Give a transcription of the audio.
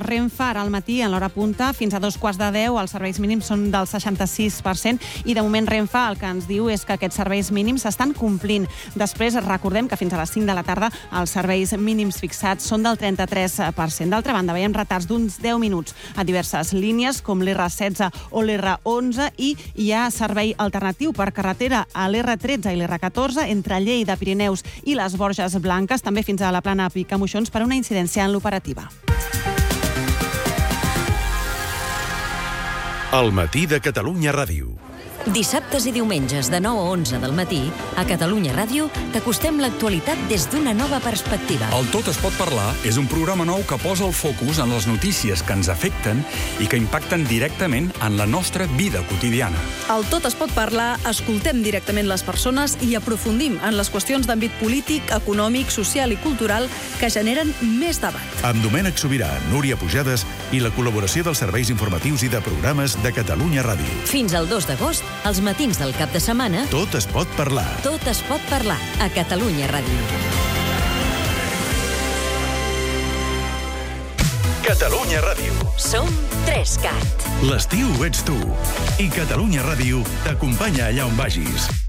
Renfe ara al matí, en l'hora punta, fins a 2:15, els serveis mínims són del 66% i de moment Renfe el que ens diu és que aquests serveis mínims s'estan complint. Després recordem que fins a les 5 de la tarda els serveis mínims fixats són del 33%. D'altra banda, veiem retards d'uns 10 minuts a diverses línies com l'R16 o l'R11 i hi ha servei alternatiu per carretera a l'R13 i l'R14 entre Lleida, Pirineus i les Borges Blanques, també fins a la Plana Picamoixons per una incidència en l'operativa. El matí de Catalunya Ràdio. Dissabtes i diumenges de 9 a 11 del matí, a Catalunya Ràdio, t'acostem l'actualitat des d'una nova perspectiva. El Tot es pot parlar és un programa nou que posa el focus en les notícies que ens afecten i que impacten directament en la nostra vida quotidiana. Al Tot es pot parlar, escoltem directament les persones i aprofundim en les qüestions d'àmbit polític, econòmic, social i cultural que generen més debat. Amb Domènec Sobirà, Núria Pujades i la col·laboració dels serveis informatius i de programes de Catalunya Ràdio. Fins al 2 d'agost, als matins del cap de setmana, Tot es pot parlar. Tot es pot parlar, a Catalunya Ràdio. Catalunya Ràdio. Som 3CAT. L'estiu ets tu. I Catalunya Ràdio t'acompanya allà on vagis.